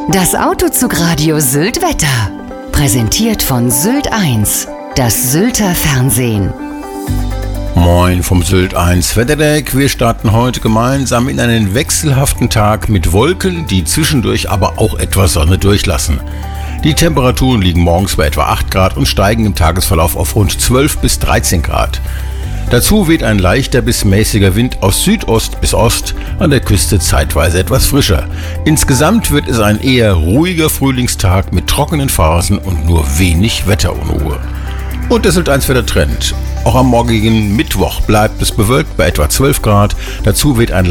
Das Autozugradio Sylt Wetter. Präsentiert von Sylt 1, das Sylter Fernsehen. Moin vom Sylt 1 Wetterdeck. Wir starten heute gemeinsam in einen wechselhaften Tag mit Wolken, die zwischendurch aber auch etwas Sonne durchlassen. Die Temperaturen liegen morgens bei etwa 8 Grad und steigen im Tagesverlauf auf rund 12 bis 13 Grad. Dazu weht ein leichter bis mäßiger Wind aus Südost bis Ost, an der Küste zeitweise etwas frischer. Insgesamt wird es ein eher ruhiger Frühlingstag mit trockenen Phasen und nur wenig Wetterunruhe. Und der Sylt 1 Wettertrend. Auch am morgigen Mittwoch bleibt es bewölkt bei etwa 12 Grad. Dazu weht ein